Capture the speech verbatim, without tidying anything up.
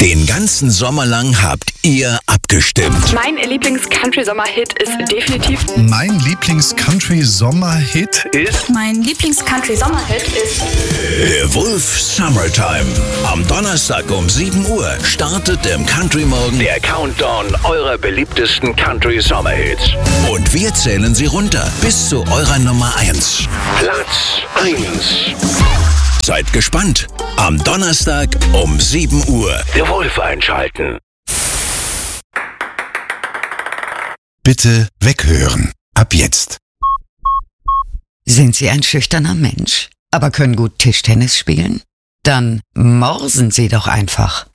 Den ganzen Sommer lang habt ihr abgestimmt. Mein Lieblings-Country-Sommer-Hit ist definitiv... Mein Lieblings-Country-Sommer-Hit ist... Mein Lieblings-Country-Sommer-Hit ist... The Wolf Summertime. Am Donnerstag um sieben Uhr startet im Country Morgen der Countdown eurer beliebtesten Country-Sommer-Hits. Und wir zählen sie runter bis zu eurer Nummer eins. Platz eins. Seid gespannt. Am Donnerstag um sieben Uhr. The Wolf einschalten. Bitte weghören. Ab jetzt. Sind Sie ein schüchterner Mensch, aber können gut Tischtennis spielen? Dann morsen Sie doch einfach.